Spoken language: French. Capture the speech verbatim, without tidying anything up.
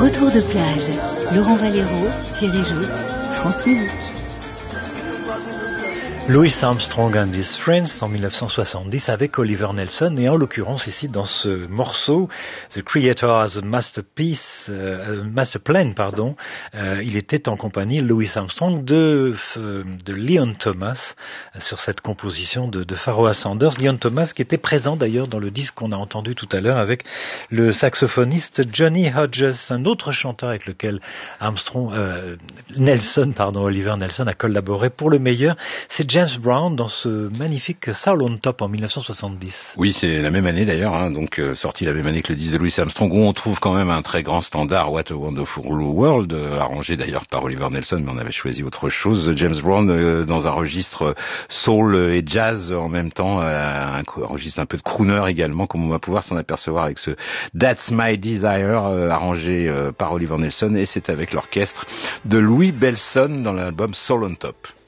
Retour de plage. Laurent Valero, Thierry Jousse, France Musique. Louis Armstrong and His Friends en dix-neuf cent soixante-dix avec Oliver Nelson, et en l'occurrence ici dans ce morceau The Creator Has a Masterpiece, euh, Master Plan, pardon, euh, il était en compagnie, Louis Armstrong, de, de Leon Thomas sur cette composition de, de Pharoah Sanders. Leon Thomas qui était présent d'ailleurs dans le disque qu'on a entendu tout à l'heure avec le saxophoniste Johnny Hodges, un autre chanteur avec lequel Armstrong, euh, Nelson, pardon, Oliver Nelson a collaboré pour le meilleur. C'est James Brown dans ce magnifique Soul on Top en dix-neuf cent soixante-dix. Oui, c'est la même année d'ailleurs, hein, donc euh, sorti la même année que le disque de Louis Armstrong, où on trouve quand même un très grand standard, What a Wonderful World, euh, arrangé d'ailleurs par Oliver Nelson, mais on avait choisi autre chose. James Brown euh, dans un registre soul et jazz en même temps, euh, un, un registre un peu de crooner également, comme on va pouvoir s'en apercevoir avec ce That's My Desire, euh, arrangé euh, par Oliver Nelson, et c'est avec l'orchestre de Louis Bellson dans l'album Soul on Top.